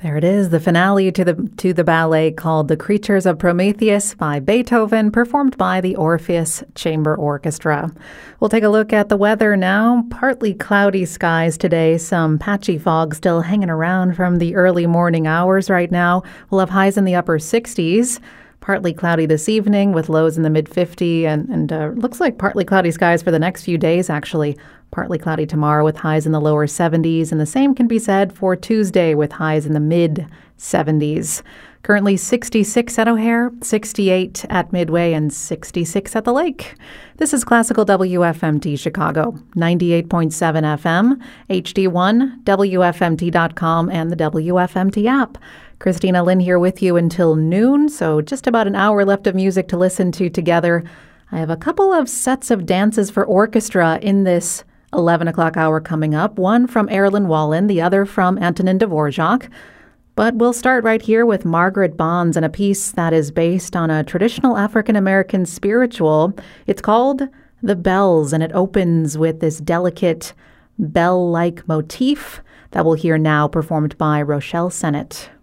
There it is, the finale to the ballet called The Creatures of Prometheus by Beethoven, performed by the Orpheus Chamber Orchestra. We'll take a look at the weather now. Partly cloudy skies today, some patchy fog still hanging around from the early morning hours right now. We'll have highs in the upper 60s. Partly cloudy this evening with lows in the mid-50s and looks like partly cloudy skies for the next few days, actually. Partly cloudy tomorrow with highs in the lower 70s, and the same can be said for Tuesday with highs in the mid-70s. Currently 66 at O'Hare, 68 at Midway, and 66 at the lake. This is Classical WFMT Chicago, 98.7 FM, HD1, WFMT.com, and the WFMT app. Christina Lynn here with you until noon, so just about an hour left of music to listen to together. I have a couple of sets of dances for orchestra in this 11 o'clock hour coming up, one from Erlin Wallin, the other from Antonin Dvorak. But we'll start right here with Margaret Bonds and a piece that is based on a traditional African-American spiritual. It's called The Bells, and it opens with this delicate bell-like motif that we'll hear now performed by Rochelle Sennett.